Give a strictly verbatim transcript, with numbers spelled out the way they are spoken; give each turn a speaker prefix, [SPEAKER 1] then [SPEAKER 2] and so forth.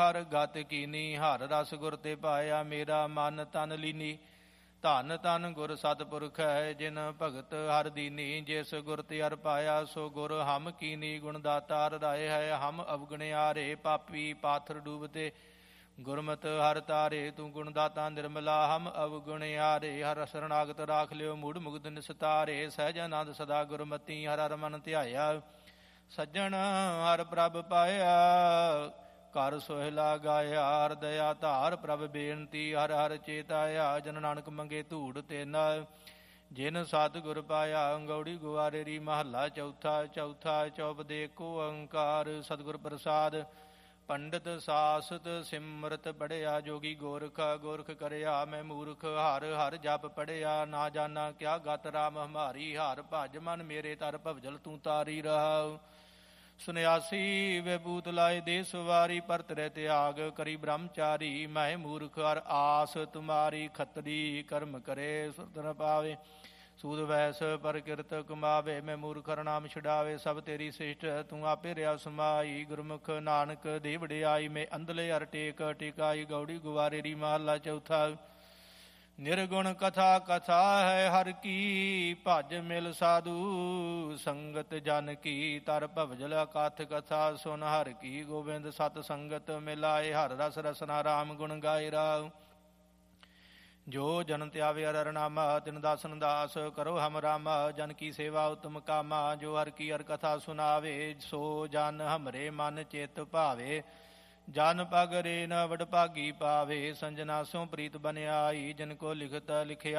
[SPEAKER 1] ਹਰ ਗਤ ਕੀਨੀ। ਹਰ ਰਸ ਗੁਰ ਤੇ ਪਾਇਆ ਮੇਰਾ ਮਨ ਤਨ ਲੀਨੀ। ਧੰਨ ਧੰਨ ਗੁਰ ਸਤਿਪੁਰਖ ਹੈ ਜਿਨ ਭਗਤ ਹਰ ਦੀਨੀ। ਜਿਸ ਗੁਰ ਤੇ ਹਰ ਪਾਇਆ ਸੋ ਗੁਰ ਹਮ ਕੀਨੀ। ਗੁਣ ਦਾਤਾਰ ਰਾਏ ਹੈ ਹਮ ਅਵਗੁਣਿਆਰੇ। ਪਾਪੀ ਪਾਥਰ ਡੂਬਤੇ ਗੁਰਮਤਿ ਹਰ ਤਾਰੇ। ਤੂੰ ਗੁਣ ਦਾਤਾ ਨਿਰਮਲਾ ਹਮ ਅਵਗੁਣਿਆਰੇ। ਹਰ ਸਰਣਾਗਤ ਰਾਖ ਲਿਓ ਮੂੜ ਮੁਗਧ ਨਿਸਤਾਰੇ। ਸਹਿਜ ਆਨੰਦ ਸਦਾ ਗੁਰਮਤੀ ਹਰ ਹਰ ਮਨ ਧਿਆਇਆ। ਸੱਜਣ ਹਰ ਪ੍ਰਭ ਪਾਇਆ ਕਰ ਸੋਹਿਲਾ ਗਾਇਆ। ਹਰ ਦਇਆ ਧਾਰ ਪ੍ਰਭ ਬੇਨਤੀ ਹਰ ਹਰ ਚੇਤਾਇਆ। ਜਨ ਨਾਨਕ ਮੰਗੇ ਧੂੜ ਤੇਨਾ ਜਿਨ ਸਤਿਗੁਰ ਪਾਇਆ। ਗੌੜੀ ਗੁਆਰੇਰੀ ਮਹੱਲਾ ਚੌਥਾ। ਚੌਥਾ ਚੌਪਦੇ ਕੋ ਓੰਕਾਰ ਸਤਿਗੁਰ ਪ੍ਰਸਾਦ। ਪੰਡਿਤ ਸਾਸਤ ਸਿਮਰਤ ਪੜਿਆ ਜੋਗੀ ਗੋਰਖ। ਗੋਰਖ ਕਰਿਆ ਮੈਂ ਮੂਰਖ ਹਰ ਹਰ ਜਪ ਪੜਿਆ। ਨਾ ਜਾਣਾ ਕਿਆ ਗਤ ਰਾਮ ਹਮਾਰੀ। ਹਰ ਭਜ ਮਨ ਮੇਰੇ ਤਰ ਭਵਜਲ ਤੂੰ ਤਾਰੀ ਰਹਾਉ। ਸੁਨਿਆਸੀ ਵਿਭੂਤ ਲਾਏ ਦੇ ਸਵਾਰੀ। ਪਰਤ ਰਹਿ ਤਿਆਗ ਕਰੀ ਬ੍ਰਹਮਚਾਰੀ। ਮੈਂ ਮੂਰਖ ਹਰ ਆਸ ਤੁਮਾਰੀ। ਖੱਤਰੀ ਕਰਮ ਕਰੇ ਸੁਰਤ ਨ ਪਾਵੇ। ਸੂਦ ਵੈਸ ਪ੍ਰਕਿਰਤ ਕਮਾਵੇ। ਮੈਂ ਮੂਰਖ ਹਰ ਨਾਮ ਛਡਾਵੇ। ਸਭ ਤੇਰੀ ਸਿਸ਼ਟ ਤੂੰ ਆਪੇ ਰਿਆ ਸਮਾਈ। ਗੁਰਮੁਖ ਨਾਨਕ ਦੇ ਵਡਿਆਈ। ਮੈਂ ਅੰਧਲੇ ਹਰ ਟੇਕ ਟਿਕਾਈ। ਗੌੜੀ ਗੁਵਾਰੇਰੀ ਮਹੱਲਾ ਚੌਥਾ। ਨਿਰਗੁਣ ਕਥਾ ਕਥਾ ਹੈ ਹਰ ਕੀ। ਭਜ ਮਿਲ ਸਾਧੂ ਸੰਗਤ ਜਨ ਕੀ। ਤਰ ਭਵਜਲ ਕਥ ਕਥਾ ਸੁਨ ਹਰ ਕੀ। ਗੋਬਿੰਦ ਸਤ ਸੰਗਤ ਮਿਲਾਏ। ਹਰ ਰਸ ਰਸਨਾ ਰਾਮ ਗੁਣ ਗਾਏ ਰਾਉ। ਜੋ ਜਨ ਧਿਆਵੇ ਹਰ ਹਰ ਨਾਮਾ ਤਿਨ ਦਾਸਨ ਦਾਸ ਕਰੋ ਹਮ ਰਾਮਾ। ਜਨ ਕੀ ਸੇਵਾ ਉਤਮ ਕਾਮਾ। ਜੋ ਹਰ ਕੀ ਹਰ ਕਥਾ ਸੁਨਾਵੇ ਸੋ ਜਨ ਹਮਰੇ ਮਨ ਚਿਤ ਭਾਵੇ। ਜਨ ਪਗ ਰੇ ਨ ਵਡਭਾਗੀ ਪਾਵੇ। ਸੰਜਨਾ ਸੋ ਪ੍ਰੀਤ ਬਨਿਆਈ। ਜਿਨ ਕੋ ਲਿਖਤ ਲਿਖਿਆ